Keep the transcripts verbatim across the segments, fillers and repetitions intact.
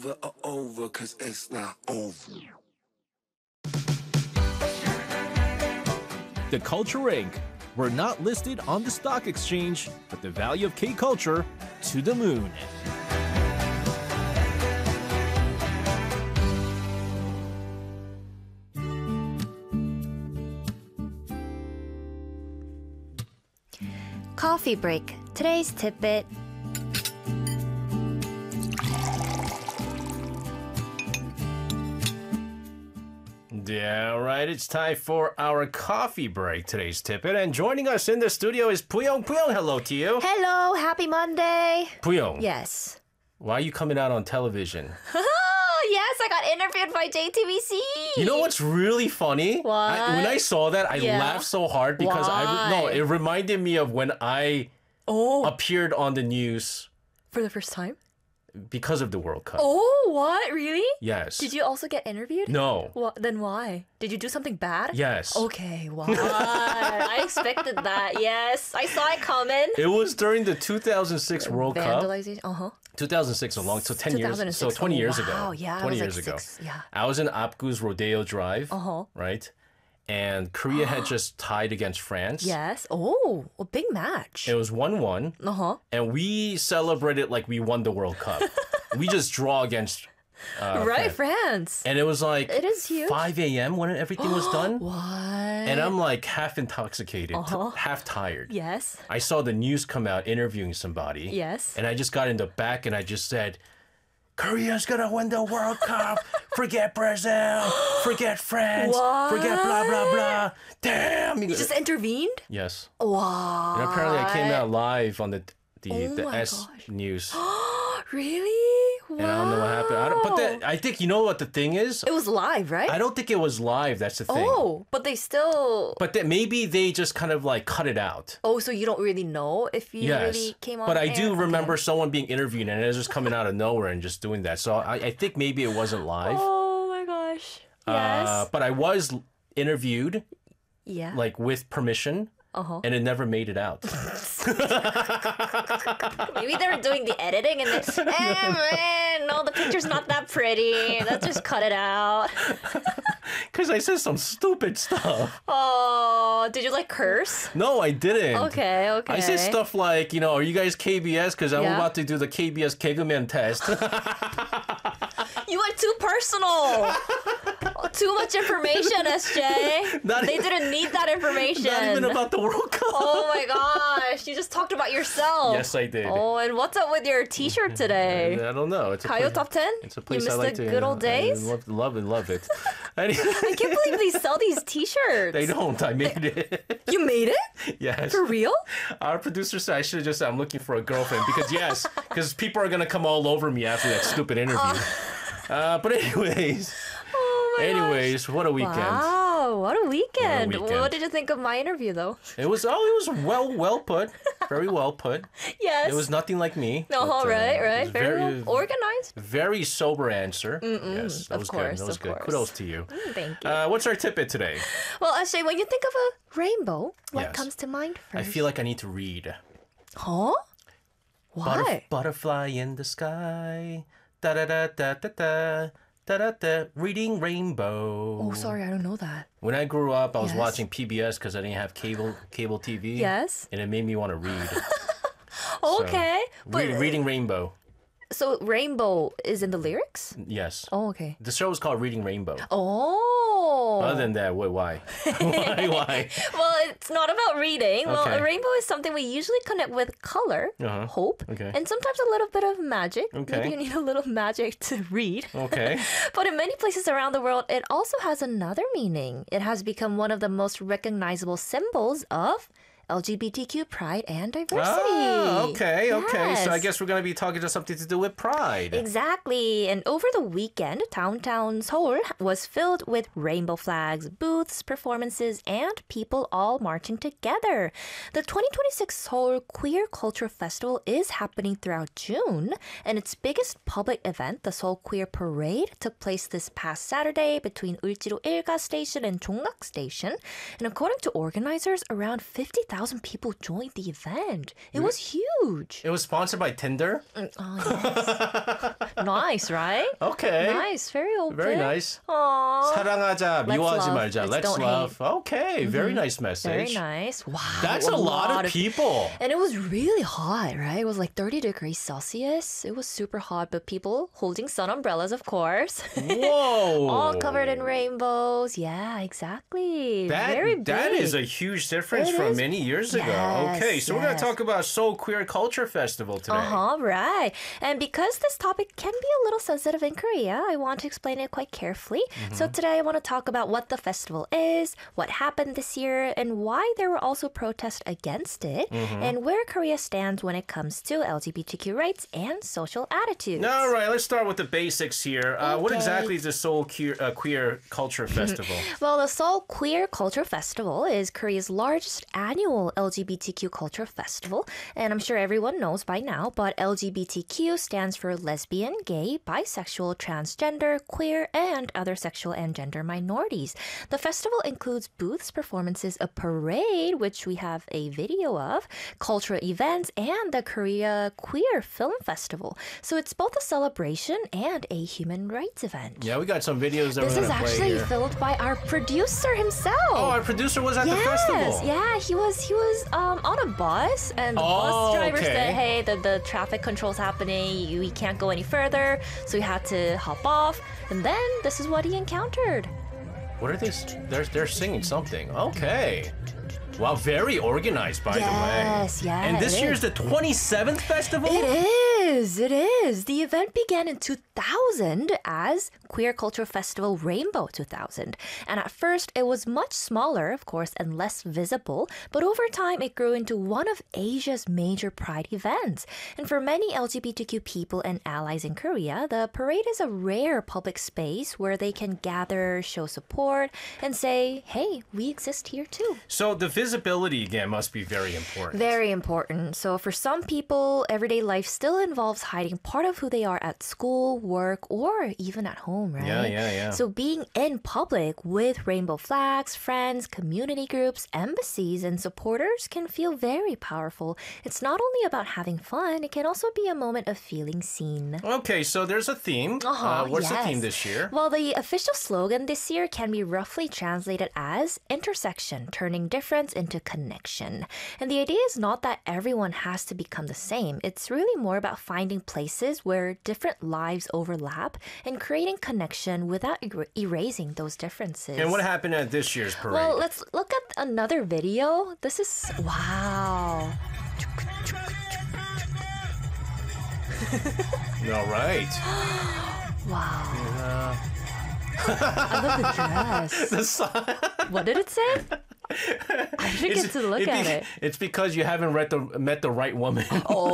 over or over, cause it's not over. The Culture Incorporated. We're not listed on the stock exchange, but the value of K-Culture to the moon. Coffee break. Today's tidbit. Yeah, all right. It's time for our coffee break. Today's tidbit. And joining us in the studio is Puyong. Puyong, hello to you. Hello, happy Monday. Puyong. Yes. Why are you coming out on television? Oh, yes, I got interviewed by J T B C. You know what's really funny? What? I, when I saw that, I Yeah. laughed so hard because I Why? no, it reminded me of when I Oh, appeared on the news for the first time? because of the World Cup. Oh, what? Really? Yes. Did you also get interviewed? No. Well, then why? Did you do something bad? Yes. Okay, why? I expected that. Yes, I saw it coming. It was during the two thousand six World Cup. Vandalization. Uh huh. two thousand six, so long, so ten years, so two thousand six. twenty Oh, years wow, ago. yeah, I twenty was years like ago. six, yeah. I was in Apgu's Rodeo Drive, Uh-huh. right? And Korea had just tied against France. Yes. Oh, a big match. It was one one, Uh huh. and we celebrated like we won the World Cup. We just draw against uh, Right, France. France. And it was like It is huge. five a.m. when everything was done. What? And I'm like half intoxicated, Uh-huh. t- half tired. Yes. I saw the news come out interviewing somebody. Yes. And I just got in the back and I just said, Korea's gonna win the World Cup. Forget Brazil. Forget France. Forget blah, blah, blah. Damn. You just intervened? Yes. Wow. And apparently I came out live on the the, Oh the my S gosh. News. Really? Wow. And I don't know what happened. I don't, but that, I think, you know what the thing is? It was live, right? I don't think it was live. That's the thing. Oh, but they still. But that maybe they just kind of like cut it out. Oh, so you don't really know if you Yes. really came on but I air? do Okay. remember someone being interviewed and it was just coming out of nowhere and just doing that. So I, I think maybe it wasn't live. Oh my gosh. Yes. Uh, but I was interviewed yeah. like with permission. Uh-huh. And it never made it out. Maybe they were doing the editing and then, eh, man, no, the picture's not that pretty. Let's just cut it out. Because I said some stupid stuff. Oh, did you like curse? No, I didn't. Okay, okay. I said stuff like, you know, are you guys K B S? Because I'm Yeah. about to do the K B S Keguman test. You went too personal. Too much information, S J. Not they even- didn't need that information. Not even about the World Cup. Oh my gosh, you just talked about yourself. Yes, I did. Oh, and what's up with your T-shirt today? I don't know. It's a Kayo place- Top ten? It's a place you I missed like the to. good old days? I love, love it, love it. Anyway, I can't believe they sell these T-shirts. they don't. I made it. You made it? Yes. For real? Our producer said I should have just said I'm looking for a girlfriend because yes, because people are gonna come all over me after that stupid interview. Uh, but anyways, Oh my anyways, what a gosh. weekend! Wow, what a weekend. weekend. What did you think of my interview, though? It was oh, it was well, well put, very well put. Yes. It was nothing like me. No, but, uh, right, it right. was Very, well organized. very sober answer. Yes, that of was course, good. That was of good. course. Kudos to you. Mm, Thank you. Uh, what's our tidbit today? well, Ashay, when you think of a rainbow, what Yes. comes to mind first? I feel like I need to read. Huh? Why? Butterf- butterfly in the sky. Da da da da da da. Da, da, da, reading Rainbow. Oh, sorry, I don't know that. When I grew up, I was Yes. watching P B S because I didn't have cable cable T V. Yes. And it made me want to read. Okay. So, but re- reading Rainbow. so rainbow is in the lyrics? Yes. Oh, okay. The show is called Reading Rainbow. Oh. Other than that, why? Why? why? Why? Well, it's not about reading. Well, Okay. a rainbow is something we usually connect with color, Uh-huh. hope, Okay. and sometimes a little bit of magic. Okay. Maybe you need a little magic to read. Okay. But in many places around the world, it also has another meaning. It has become one of the most recognizable symbols of L G B T Q pride and diversity. Ah, okay, okay. So I Yes. guess we're going to be talking to something to do with pride. Exactly. And over the weekend, downtown Seoul was filled with rainbow flags, booths, performances, and people all marching together. The twenty twenty-six Seoul Queer Culture Festival is happening throughout June, and its biggest public event, the Seoul Queer Parade, took place this past Saturday between Ulji로 Ilga Station and Jonggak Station. And according to organizers, around fifty thousand thousand people joined the event. It was huge. It was sponsored by Tinder. Oh, yes. Nice, right? Okay. Nice, very open. Very nice. Aww. 사랑하자, Let's 미워하지 love. 말자. Let's Let's don't love. Okay, very nice message. Very nice. Wow. That's a lot, of people. And it was really hot, right? It was like thirty degrees Celsius. It was super hot, but people holding sun umbrellas, of course. Whoa. All covered in rainbows. Yeah, exactly. That, Very big. that is a huge difference It from is. many years ago. Yes, okay, so we're going yes. to talk about Seoul Queer Culture Festival today. Uh-huh, right. And because this topic can be a little sensitive in Korea, I want to explain it quite carefully. Mm-hmm. So today I want to talk about what the festival is, what happened this year, and why there were also protests against it, Mm-hmm. and where Korea stands when it comes to L G B T Q rights and social attitudes. All right, let's start with the basics here. Uh, What Okay. exactly is the Seoul Queer, uh, Queer Culture Festival? Well, the Seoul Queer Culture Festival is Korea's largest annual L G B T Q culture festival. And I'm sure everyone knows by now, but L G B T Q stands for lesbian, gay, bisexual, transgender, queer, and other sexual and gender minorities. The festival includes booths, performances, a parade, which we have a video of, cultural events, and the Korea Queer Film Festival. So it's both a celebration and a human rights event. Yeah, we got some videos that This we're is going to play actually here. filmed by our producer himself. Oh, our producer was at yes, the festival. yeah, he was he was um, on a bus, and the Oh, bus driver okay. said, "Hey, the, the traffic control's happening. You, we can't go any further." So he had to hop off, and then this is what he encountered. What are they? s- They're, they're singing something. Okay. Wow, very organized, by the way. Yes, yeah, And this it year's is. the twenty-seventh festival? It is. It is. The event began in two thousand as Queer Culture Festival Rainbow two thousand. And at first, it was much smaller, of course, and less visible. But over time, it grew into one of Asia's major pride events. And for many L G B T Q people and allies in Korea, the parade is a rare public space where they can gather, show support, and say, hey, we exist here too. So the visibility, again, must be very important. Very important. So for some people, everyday life still involves hiding part of who they are at school, work, or even at home, right? Yeah, yeah, yeah. So being in public with rainbow flags, friends, community groups, embassies, and supporters can feel very powerful. It's not only about having fun, it can also be a moment of feeling seen. Okay, so there's a theme. Uh-huh, Uh, what's the yes. theme this year? Well, the official slogan this year can be roughly translated as intersection, turning difference into connection. And the idea is not that everyone has to become the same. It's really more about finding places where different lives overlap and creating connection without er- erasing those differences. And what happened at this year's parade? Well, let's look at another video. This is wow. All right. Wow. I love the dress. The song. What did it say? I should get to look it at be- it. It's because you haven't read the, met the right woman.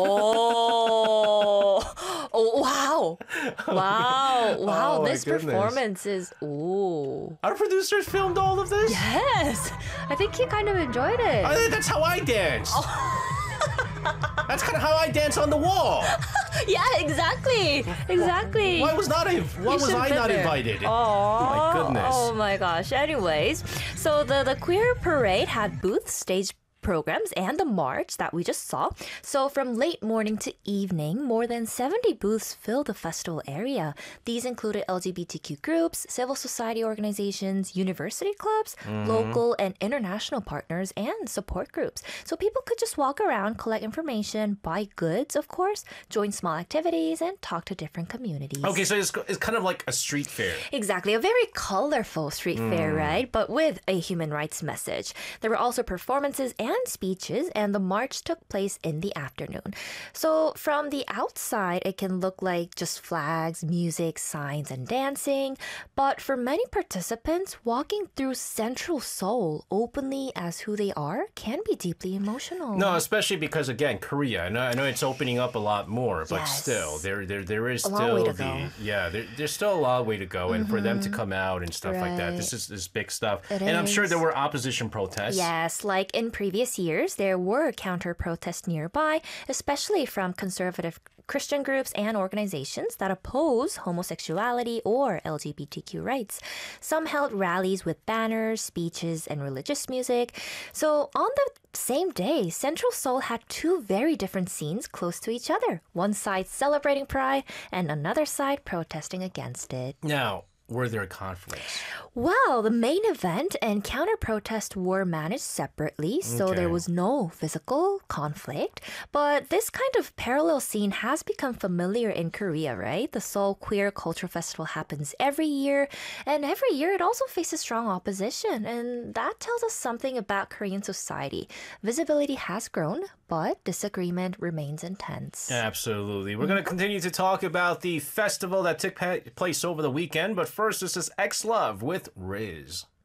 Oh, oh wow. Wow. Wow. Oh, my this goodness. performance is, ooh. Our producers filmed all of this? Yes. I think he kind of enjoyed it. I think that's how I dance. Oh. That's kind of how I dance on the wall. Yeah, exactly. Exactly. Why was not I, why You was should've I been not there. invited? Oh my goodness. Oh my gosh. Anyways, so the, the queer parade had booths, stage programs, and the march that we just saw. So from late morning to evening, more than seventy booths filled the festival area. These included L G B T Q groups, civil society organizations, university clubs, local and international partners, and support groups. So people could just walk around, collect information, buy goods, of course, join small activities, and talk to different communities. Okay, so it's, it's kind of like a street fair. Exactly, a very colorful street fair, right? But with a human rights message. There were also performances and speeches, and the march took place in the afternoon. So from the outside, it can look like just flags, music, signs, and dancing. But for many participants, walking through central Seoul openly as who they are can be deeply emotional. No, especially because again, Korea. I know, I know it's opening up a lot more, but Yes. still, there, there, there is A still long way to the go. yeah. There, there's still a long way to go, and for them to come out and stuff like that, this Right. is this big stuff. It and I'm sure is. there were opposition protests. Yes, like in previous previous years, there were counter-protests nearby, especially from conservative Christian groups and organizations that oppose homosexuality or L G B T Q rights. Some held rallies with banners, speeches, and religious music. So on the same day, Central Seoul had two very different scenes close to each other. One side celebrating Pride and another side protesting against it. Now, were there conflicts? Well, the main event and counter-protest were managed separately, so Okay. there was no physical conflict. But this kind of parallel scene has become familiar in Korea, right? The Seoul Queer Culture Festival happens every year, and every year it also faces strong opposition, and that tells us something about Korean society. Visibility has grown, but disagreement remains intense. Absolutely. We're going to continue to talk about the festival that took pa- place over the weekend, but first, this is X Love with Riz.